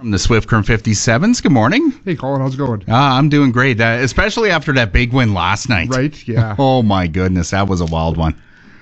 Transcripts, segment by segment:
From the Swift Current 57s, good morning. Hey, Colin, how's it going? I'm doing great, especially after that big win last night. Right, yeah. Oh, my goodness, that was a wild one.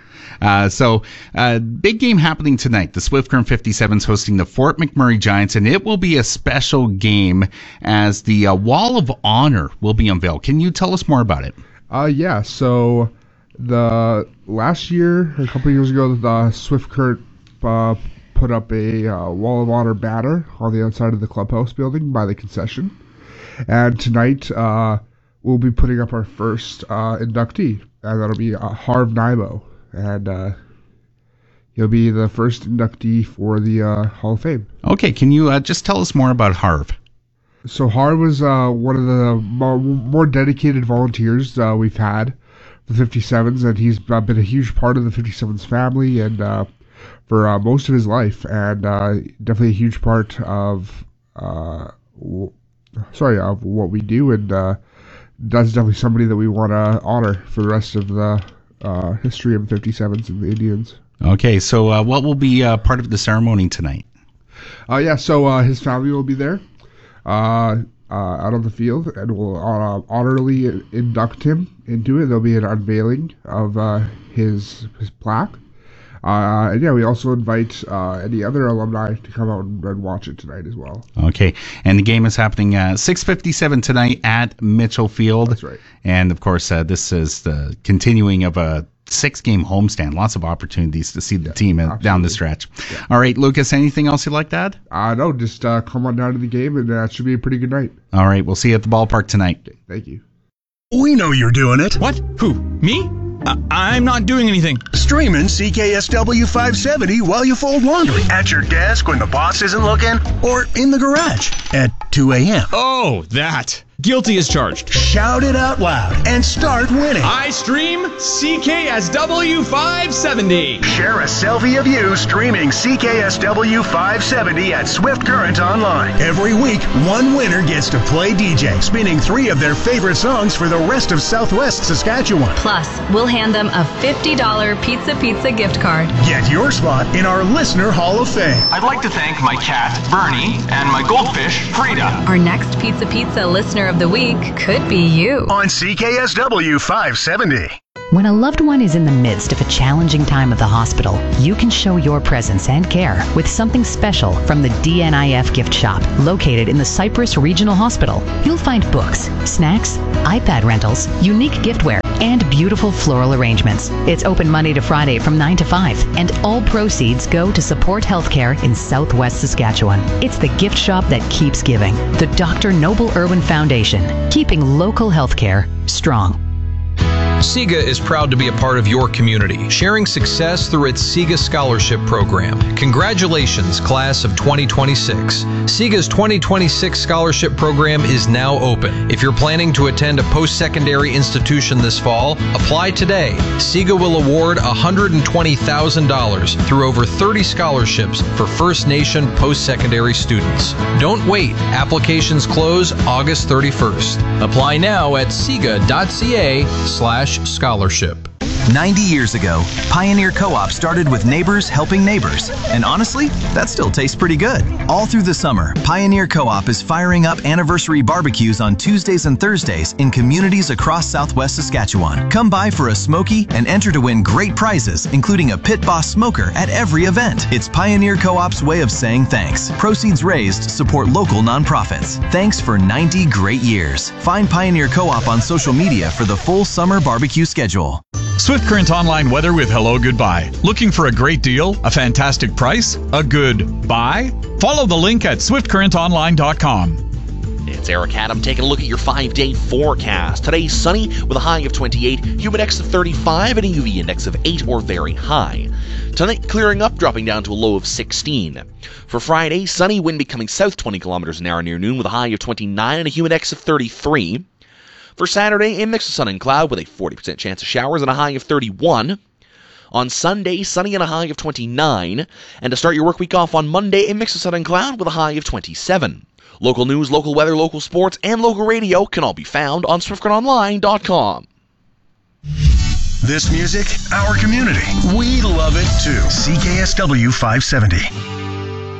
Big game happening tonight. The Swift Current 57s hosting the Fort McMurray Giants, and it will be a special game as the Wall of Honor will be unveiled. Can you tell us more about it? Yeah, so the last year, a couple of years ago, the Swift Current put up a Wall of Honor banner on the outside of the clubhouse building by the concession. And tonight, we'll be putting up our first inductee, and that'll be Harv Nybo. And he'll be the first inductee for the Hall of Fame. Okay, can you just tell us more about Harv? So Harv was one of the more dedicated volunteers we've had for the 57s, and he's been a huge part of the 57s family and for most of his life, and definitely a huge part of what we do, and that's definitely somebody that we want to honor for the rest of the history of the 57s and the Indians. Okay, so what will be part of the ceremony tonight? So his family will be there out on the field, and we'll honorably induct him into it. There'll be an unveiling of his plaque. We also invite any other alumni to come out and watch it tonight as well. Okay, and the game is happening 6:57 tonight at Mitchell Field. That's right. And of course, this is the continuing of a 6-game homestand. Lots of opportunities to see the team down the stretch. Yeah. All right, Lucas, anything else you'd like to add? No, just come on down to the game, and it should be a pretty good night. All right, we'll see you at the ballpark tonight. Okay, thank you. We know you're doing it. What? Who? Me? I'm not doing anything. Streaming CKSW 570 while you fold laundry. At your desk when the boss isn't looking. Or in the garage at 2 a.m. Oh, that. Guilty as charged. Shout it out loud and start winning. I stream CKSW 570. Share a selfie of you streaming CKSW 570 at Swift Current Online. Every week, one winner gets to play DJ, spinning 3 of their favorite songs for the rest of Southwest Saskatchewan. Plus, we'll hand them a $50 Pizza gift card. Get your spot in our Listener Hall of Fame. I'd like to thank my cat, Bernie, and my goldfish, Frida. Our next Pizza listener of the week could be you. On CKSW 570. When a loved one is in the midst of a challenging time at the hospital, you can show your presence and care with something special from the DNIF gift shop located in the Cypress Regional Hospital. You'll find books, snacks, iPad rentals, unique giftware, and beautiful floral arrangements. It's open Monday to Friday from 9 to 5, and all proceeds go to support healthcare in Southwest Saskatchewan. It's the gift shop that keeps giving. The Dr. Noble Irwin Foundation, keeping local healthcare strong. SIGA is proud to be a part of your community, sharing success through its SIGA Scholarship Program. Congratulations, class of 2026. SIGA's 2026 Scholarship Program is now open. If you're planning to attend a post-secondary institution this fall, apply today. SIGA will award $120,000 through over 30 scholarships for First Nation post-secondary students. Don't wait. Applications close August 31st. Apply now at siga.ca/scholarship. 90 years ago, Pioneer Co-op started with neighbors helping neighbors. And honestly, that still tastes pretty good. All through the summer, Pioneer Co-op is firing up anniversary barbecues on Tuesdays and Thursdays in communities across Southwest Saskatchewan. Come by for a smoky and enter to win great prizes, including a Pit Boss smoker at every event. It's Pioneer Co-op's way of saying thanks. Proceeds raised support local nonprofits. Thanks for 90 great years. Find Pioneer Co-op on social media for the full summer barbecue schedule. Swift Current Online weather with Hello Goodbye. Looking for a great deal, a fantastic price, a good buy? Follow the link at swiftcurrentonline.com. It's Eric Adam taking a look at your 5-day forecast. Today, sunny with a high of 28, humidex of 35, and a UV index of 8 or very high. Tonight, clearing up, dropping down to a low of 16. For Friday, sunny, wind becoming south 20 kilometers an hour near noon with a high of 29 and a humidex of 33. For Saturday, a mix of sun and cloud with a 40% chance of showers and a high of 31. On Sunday, sunny and a high of 29. And to start your work week off on Monday, a mix of sun and cloud with a high of 27. Local news, local weather, local sports, and local radio can all be found on SwiftCurrentOnline.com. This music, our community. We love it too. CKSW 570.